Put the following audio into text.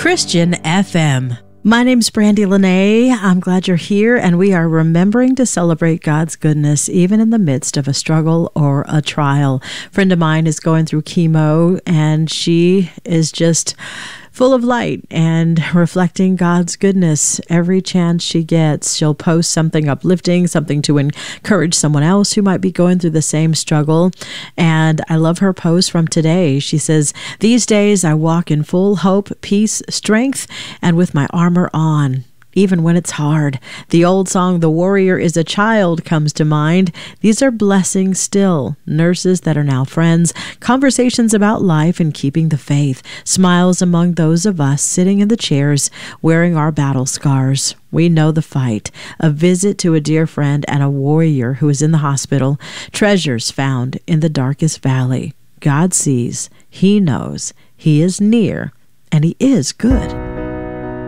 Christian FM. My name's Brandy Lene. I'm glad you're here, and we are remembering to celebrate God's goodness even in the midst of a struggle or a trial. A friend of mine is going through chemo, and she is just full of light and reflecting God's goodness every chance she gets. She'll post something uplifting, something to encourage someone else who might be going through the same struggle. And I love her post from today. She says, "These days I walk in full hope, peace, strength, and with my armor on. Even when it's hard." The old song, "The Warrior is a Child," comes to mind. These are blessings still. Nurses that are now friends, conversations about life and keeping the faith, smiles among those of us sitting in the chairs wearing our battle scars. We know the fight, a visit to a dear friend and a warrior who is in the hospital, treasures found in the darkest valley. God sees, He knows, He is near, and He is good.